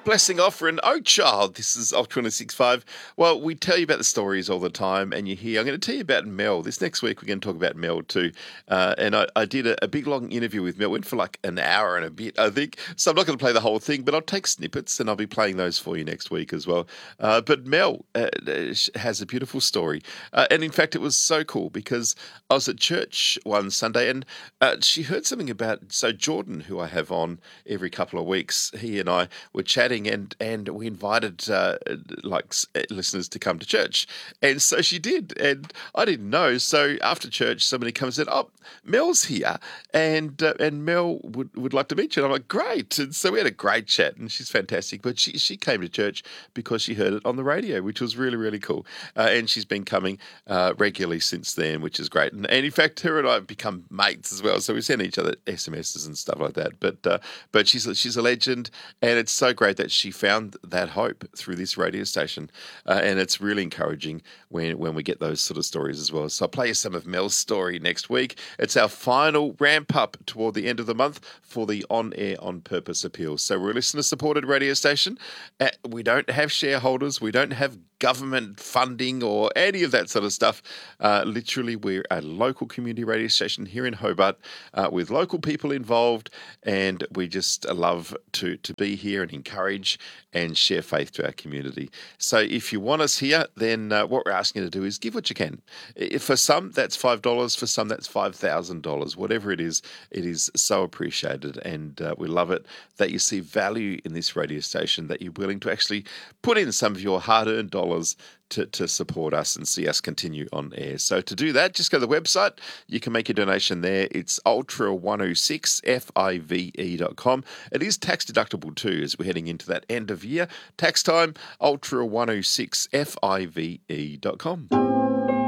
Blessing offering. Oh, child, this is Ultra 1065. Well, we tell you about the stories all the time, and you hear. I'm going to tell you about Mel. This next week, we're going to talk about Mel too. And I did a big long interview with Mel. Went for like an hour and a bit, I think. So I'm not going to play the whole thing, but I'll take snippets, and I'll be playing those for you next week as well. But Mel has a beautiful story. And in fact, it was so cool because I was at church one Sunday, and she heard something about, so Jordan, who I have on every couple of weeks, he and I were chatting, and we invited listeners to come to church, and so she did, and I didn't know. So after church, somebody comes and said, "Oh, Mel's here, and Mel would like to meet you." And I'm like, "Great!" And so we had a great chat, and she's fantastic. But she came to church because she heard it on the radio, which was really really cool, and she's been coming regularly since then, which is great. And in fact, her and I have become mates as well. So we send each other SMSs and stuff like that. But she's a legend, and it's so great that she found that hope through this radio station, and it's really encouraging when we get those sort of stories as well. So I'll play you some of Mel's story next week. It's our final ramp up toward the end of the month for the On Air On Purpose appeal. So we're a listener-supported radio station. We don't have shareholders. We don't have government funding or any of that sort of stuff. Literally, we're a local community radio station here in Hobart with local people involved, and we just love to be here and encourage and share faith to our community. So if you want us here, then what we're asking you to do is give what you can. For some, that's $5. For some, that's $5,000. Whatever it is so appreciated, and we love it that you see value in this radio station, that you're willing to actually put in some of your hard-earned dollars to support us and see us continue on air. So to do that, just go to the website. You can make a donation there. It's ultra106five.com. It is tax deductible too, as we're heading into that end of year tax time. Ultra106five.com.